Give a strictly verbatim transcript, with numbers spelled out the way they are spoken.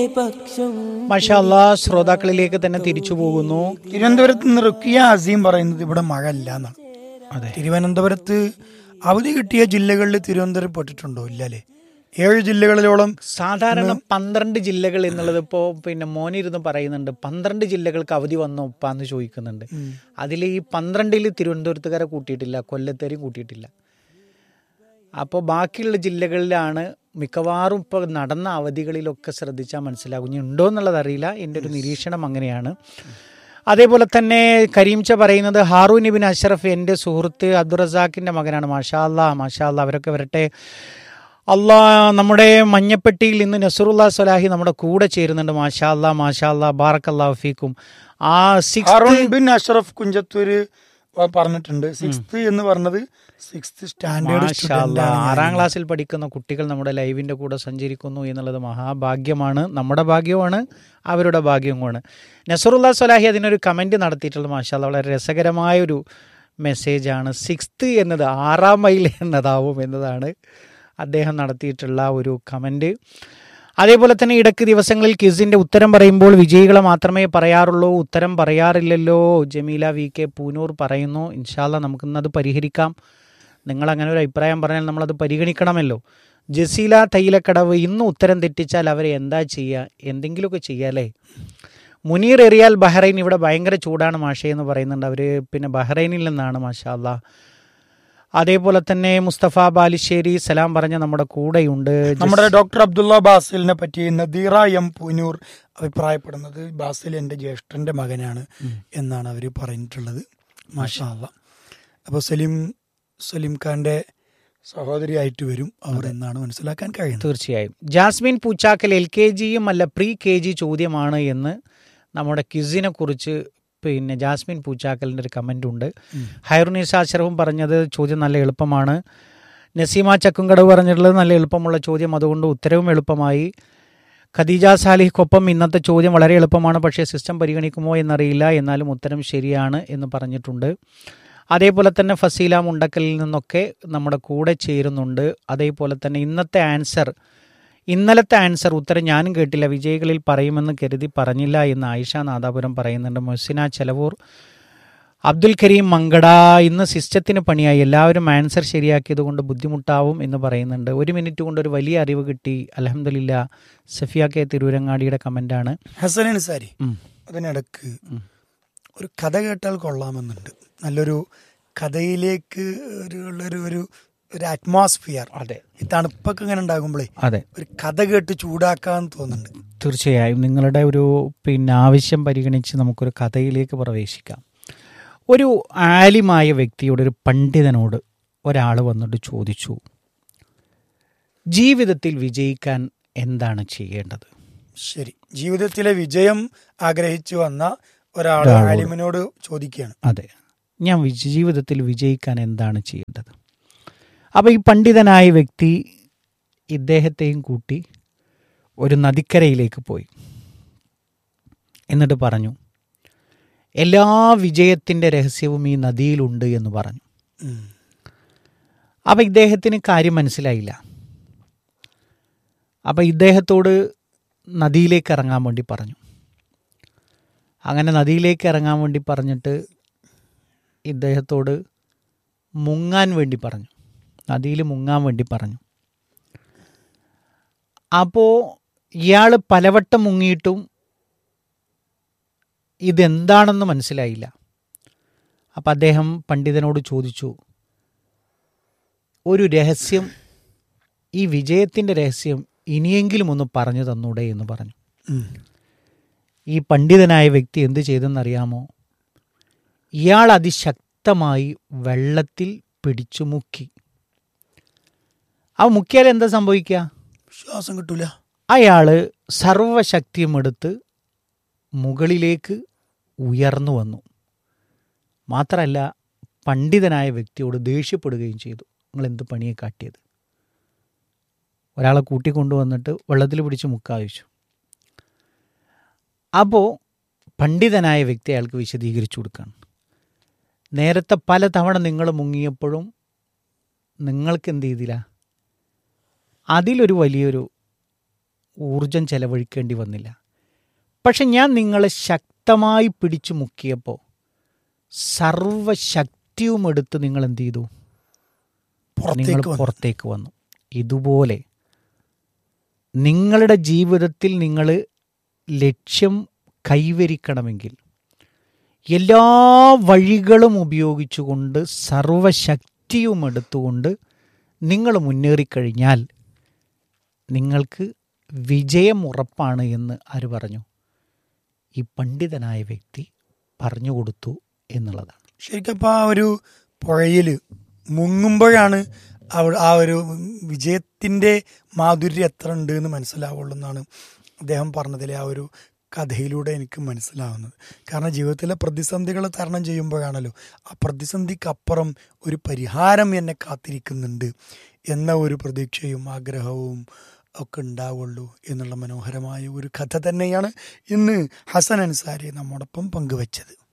മാഷാ അല്ലാഹ്, ശ്രോതാക്കളിലേക്ക് തന്നെ തിരിച്ചു പോകുന്നു. തിരുവനന്തപുരത്ത് നിന്ന് റുക്കിയ അസീം പറയുന്നത് ഇവിടെ മഴ ഇല്ല എന്നാണ്. അതെ, തിരുവനന്തപുരത്ത് അവധി കിട്ടിയ ജില്ലകളിൽ തിരുവനന്തപുരം പെട്ടിട്ടുണ്ടോ? ഇല്ല അല്ലേ? ഏഴ് ജില്ലകളിലോളം. സാധാരണ പന്ത്രണ്ട് ജില്ലകൾ എന്നുള്ളത് ഇപ്പോൾ പിന്നെ മോനിരുന്ന് പറയുന്നുണ്ട്, പന്ത്രണ്ട് ജില്ലകൾക്ക് അവധി വന്നോ ഉപ്പാന്ന് ചോദിക്കുന്നുണ്ട്. അതിൽ ഈ പന്ത്രണ്ടിൽ തിരുവനന്തപുരത്തുകാരെ കൂട്ടിയിട്ടില്ല, കൊല്ലത്തേരെയും കൂട്ടിയിട്ടില്ല. അപ്പോൾ ബാക്കിയുള്ള ജില്ലകളിലാണ് മിക്കവാറും ഇപ്പോൾ നടന്ന അവധികളിലൊക്കെ ശ്രദ്ധിച്ചാൽ മനസ്സിലാകും. ഇനി ഉണ്ടോ എന്നുള്ളത് അറിയില്ല, എൻ്റെ ഒരു നിരീക്ഷണം അങ്ങനെയാണ്. അതേപോലെ തന്നെ കരീംച്ച പറയുന്നത് ഹാറൂൻ ഇബിൻ അഷ്റഫ് എൻ്റെ സുഹൃത്ത് അബ്ദുറസാഖിൻ്റെ മകനാണ്. മാഷാ അല്ലാഹ് മാഷാ അല്ലാഹ്, അവരൊക്കെ വരട്ടെ. അള്ളാ, നമ്മുടെ മഞ്ഞപ്പെട്ടിയിൽ ഇന്ന് നസറുല്ലാ സ്വലാഹി നമ്മുടെ കൂടെ ചേരുന്നുണ്ട്. മാഷാ അല്ലാഹ് മാഷാ അല്ലാഹ്, ബാറക്കല്ലാഹു ഫീക്കും. ആ ഹാറൂൻ ബിൻ അഷ്റഫ് കുഞ്ചത്തൂര് പറഞ്ഞിട്ടുണ്ട്. സിക്സ്ത് എന്ന് പറഞ്ഞത് സിക്സ്ത് സ്റ്റാൻഡേർഡ് ആറാം ക്ലാസ്സിൽ പഠിക്കുന്ന കുട്ടികൾ നമ്മുടെ ലൈവിൻ്റെ കൂടെ സഞ്ചരിക്കുന്നു എന്നുള്ളത് മഹാഭാഗ്യമാണ്. നമ്മുടെ ഭാഗ്യമാണ്, അവരുടെ ഭാഗ്യവുമാണ്. നസറുല്ലാ സ്വലാഹി അതിനൊരു കമൻറ്റ് നടത്തിയിട്ടുള്ളത് മാഷാ അല്ലാഹ് വളരെ രസകരമായൊരു മെസ്സേജാണ്. സിക്സ്ത് എന്നത് ആറാം മൈൽ എന്നതാവും എന്നതാണ് അദ്ദേഹം നടത്തിയിട്ടുള്ള ഒരു കമൻറ്റ്. അതേപോലെ തന്നെ ഇടയ്ക്ക് ദിവസങ്ങളിൽ ക്വിസിൻ്റെ ഉത്തരം പറയുമ്പോൾ വിജയികളെ മാത്രമേ പറയാറുള്ളൂ, ഉത്തരം പറയാറില്ലല്ലോ. ജമീല വി കെ പൂനൂർ പറയുന്നു. ഇൻഷാ അല്ലാഹ് നമുക്കിന്നത് പരിഹരിക്കാം. നിങ്ങളങ്ങനെ ഒരു അഭിപ്രായം പറഞ്ഞാൽ നമ്മളത് പരിഗണിക്കണമല്ലോ. ജസീല തൈലക്കടവ്, ഇന്ന് ഉത്തരം തെറ്റിച്ചാൽ അവരെ എന്താ ചെയ്യുക? എന്തെങ്കിലുമൊക്കെ ചെയ്യാല്ലേ. മുനീർ എറിയാൽ ബഹ്റൈൻ, ഇവിടെ ഭയങ്കര ചൂടാണ് മാഷേ എന്ന് പറയുന്നുണ്ട്. അവർ പിന്നെ ബഹ്റൈനിൽ നിന്നാണ്. മാഷാ അല്ലാഹ്. അതേപോലെ തന്നെ മുസ്തഫ ബാലിശ്ശേരി സലാം പറഞ്ഞ നമ്മുടെ കൂടെയുണ്ട്. നമ്മുടെ ഡോക്ടർ അബ്ദുള്ള ബാസിലിനെ പറ്റി നദീറ എം പൂനൂർ അഭിപ്രായപ്പെടുന്നത് ബാസിൽ എൻ്റെ ജ്യേഷ്ഠന്റെ മകനാണ് എന്നാണ് അവർ പറഞ്ഞിട്ടുള്ളത്. മാഷാ അല്ലാഹ്. അപ്പോൾ സലീം സലീം ഖാന്റെ സഹോദരിയായിട്ട് വരും അവർ എന്നാണ് മനസ്സിലാക്കാൻ കഴിയുന്നത്. തീർച്ചയായും. ജാസ്മിൻ പൂച്ചാക്കൽ, എൽ കെ ജിയും അല്ല പ്രീ കെ ജി ചോദ്യമാണ് എന്ന് നമ്മുടെ ക്വിസിനെ കുറിച്ച് പിന്നെ ജാസ്മിൻ പൂച്ചാക്കലിൻ്റെ ഒരു കമൻ്റ് ഉണ്ട്. ഹൈറുനീസ അഷറഫും പറഞ്ഞത് ചോദ്യം നല്ല എളുപ്പമാണ്. നസീമ ചക്കുംകടവ് പറഞ്ഞിട്ടുള്ളത് നല്ല എളുപ്പമുള്ള ചോദ്യം, അതുകൊണ്ട് ഉത്തരവും എളുപ്പമായി. ഖദീജ സാലിഹിക്കൊപ്പം ഇന്നത്തെ ചോദ്യം വളരെ എളുപ്പമാണ്, പക്ഷേ സിസ്റ്റം പരിഗണിക്കുമോ എന്നറിയില്ല, എന്നാലും ഉത്തരം ശരിയാണ് എന്ന് പറഞ്ഞിട്ടുണ്ട്. അതേപോലെ തന്നെ ഫസീല മുണ്ടക്കലിൽ നിന്നൊക്കെ നമ്മുടെ കൂടെ ചേരുന്നുണ്ട്. അതേപോലെ തന്നെ ഇന്നത്തെ ആൻസർ ഇന്നലത്തെ ആൻസർ ഉത്തരം ഞാനും കേട്ടില്ല, വിജയികളിൽ പറയുമെന്ന് കരുതി പറഞ്ഞില്ല എന്ന് ആയിഷ നാദാപുരം പറയുന്നുണ്ട്. മൊഹ്സിന ചെലവൂർ, അബ്ദുൽ കരീം മങ്കട, ഇന്ന് സിസ്റ്റത്തിന് പണിയായി, എല്ലാവരും ആൻസർ ശരിയാക്കിയത് കൊണ്ട് ബുദ്ധിമുട്ടാവും എന്ന് പറയുന്നുണ്ട്. ഒരു മിനിറ്റ് കൊണ്ട് ഒരു വലിയ അറിവ് കിട്ടി, അൽഹംദുലില്ലാ. സഫിയ കെ തിരൂരങ്ങാടിയുടെ കമൻ്റാണ്. ഹസൻ അൻസാരി, അതിനിടക്ക് ഒരു കഥ കേട്ടാൽ കൊള്ളാമെന്നുണ്ട്. നല്ലൊരു കഥയിലേക്ക് ഒരു ഒരു ഒരു ഒരു അറ്റ്മോസ്ഫിയർ. അതെ, ഈ തണുപ്പൊക്കെ ഇങ്ങനെ ഉണ്ടാകുമ്പോഴേ അതെ, ഒരു കഥ കേട്ട് ചൂടാക്കാൻ തോന്നുന്നുണ്ട്. തീർച്ചയായും നിങ്ങളുടെ ഒരു പിന്നെ ആവശ്യം പരിഗണിച്ച് നമുക്കൊരു കഥയിലേക്ക് പ്രവേശിക്കാം. ഒരു ആലിമായ വ്യക്തിയോട്, ഒരു പണ്ഡിതനോട് ഒരാൾ വന്നിട്ട് ചോദിച്ചു, ജീവിതത്തിൽ വിജയിക്കാൻ എന്താണ് ചെയ്യേണ്ടത്? ശരി, ജീവിതത്തിലെ വിജയം ആഗ്രഹിച്ചു വന്ന ഒരാൾ ആലിമിനോട് ചോദിക്കുകയാണ്. അതെ, ഞാൻ ജീവിതത്തിൽ വിജയിക്കാൻ എന്താണ് ചെയ്യേണ്ടത്? അപ്പോൾ ഈ പണ്ഡിതനായ വ്യക്തി ഇദ്ദേഹത്തെയും കൂട്ടി ഒരു നദിക്കരയിലേക്ക് പോയി. എന്നിട്ട് പറഞ്ഞു, എല്ലാ വിജയത്തിൻ്റെ രഹസ്യവും ഈ നദിയിലുണ്ട് എന്ന് പറഞ്ഞു. അപ്പം ഇദ്ദേഹത്തിന് കാര്യം മനസ്സിലായില്ല. അപ്പം ഇദ്ദേഹത്തോട് നദിയിലേക്ക് ഇറങ്ങാൻ വേണ്ടി പറഞ്ഞു. അങ്ങനെ നദിയിലേക്ക് ഇറങ്ങാൻ വേണ്ടി പറഞ്ഞിട്ട് ഇദ്ദേഹത്തോട് മുങ്ങാൻ വേണ്ടി പറഞ്ഞു, നദിയിൽ മുങ്ങാൻ വേണ്ടി പറഞ്ഞു. അപ്പോൾ ഇയാൾ പലവട്ടം മുങ്ങിയിട്ടും ഇതെന്താണെന്ന് മനസ്സിലായില്ല. അപ്പം അദ്ദേഹം പണ്ഡിതനോട് ചോദിച്ചു, ഒരു രഹസ്യം, ഈ വിജയത്തിൻ്റെ രഹസ്യം ഇനിയെങ്കിലും ഒന്ന് പറഞ്ഞു തന്നൂടെ എന്ന് പറഞ്ഞു. ഈ പണ്ഡിതനായ വ്യക്തി എന്ത് ചെയ്തെന്നറിയാമോ? ഇയാൾ അതിശക്തമായി വെള്ളത്തിൽ പിടിച്ചു മുക്കി. ആ മുക്കിയാൽ എന്താ സംഭവിക്കുക? ശ്വാസം കിട്ടൂല. അയാൾ സർവശക്തിയും എടുത്ത് മുകളിലേക്ക് ഉയർന്നു വന്നു. മാത്രമല്ല പണ്ഡിതനായ വ്യക്തിയോട് ദേഷ്യപ്പെടുകയും ചെയ്തു, നിങ്ങൾ എന്ത് പണിയെ കാട്ടിയത്? ഒരാളെ കൂട്ടിക്കൊണ്ടുവന്നിട്ട് വെള്ളത്തിൽ പിടിച്ച് മുക്കാവിച്ചു. അപ്പോൾ പണ്ഡിതനായ വ്യക്തി അയാൾക്ക് വിശദീകരിച്ചു കൊടുക്കുകയാണ്, നേരത്തെ പല തവണ നിങ്ങൾ മുങ്ങിയപ്പോഴും നിങ്ങൾക്ക് എന്ത് ചെയ്തില്ല, അതിലൊരു വലിയൊരു ഊർജം ചെലവഴിക്കേണ്ടി വന്നില്ല. പക്ഷെ ഞാൻ നിങ്ങളെ ശക്തമായി പിടിച്ചു മുക്കിയപ്പോൾ സർവശക്തിയും എടുത്ത് നിങ്ങൾ എന്ത് ചെയ്തു? നിങ്ങൾ പുറത്തേക്ക് വന്നു. ഇതുപോലെ നിങ്ങളുടെ ജീവിതത്തിൽ നിങ്ങൾ ലക്ഷ്യം കൈവരിക്കണമെങ്കിൽ എല്ലാ വഴികളും ഉപയോഗിച്ചുകൊണ്ട് സർവശക്തിയും എടുത്തുകൊണ്ട് നിങ്ങൾ മുന്നേറിക്കഴിഞ്ഞാൽ നിങ്ങൾക്ക് വിജയം ഉറപ്പാണ് എന്ന് ആര് പറഞ്ഞു? ഈ പണ്ഡിതനായ വ്യക്തി പറഞ്ഞു കൊടുത്തു എന്നുള്ളതാണ്. ശരിക്കും അപ്പോൾ ആ ഒരു പുഴയിൽ മുങ്ങുമ്പോഴാണ് ആ ഒരു വിജയത്തിൻ്റെ മാധുര്യം എത്ര ഉണ്ട് എന്ന് മനസ്സിലാവുള്ളൂ എന്നാണ് അദ്ദേഹം പറഞ്ഞതിലെ ആ ഒരു കഥയിലൂടെ എനിക്ക് മനസ്സിലാവുന്നത്. കാരണം ജീവിതത്തിലെ പ്രതിസന്ധികൾ തരണം ചെയ്യുമ്പോഴാണല്ലോ ആ പ്രതിസന്ധിക്കപ്പുറം ഒരു പരിഹാരം എന്നെ കാത്തിരിക്കുന്നുണ്ട് എന്ന ഒരു പ്രതീക്ഷയും ആഗ്രഹവും ഒക്കെ ഉണ്ടാവുള്ളൂ എന്നുള്ള മനോഹരമായ ഒരു കഥ തന്നെയാണ് ഇന്ന് ഹസൻ അൻസാരി നമ്മോടൊപ്പം പങ്കുവച്ചത്.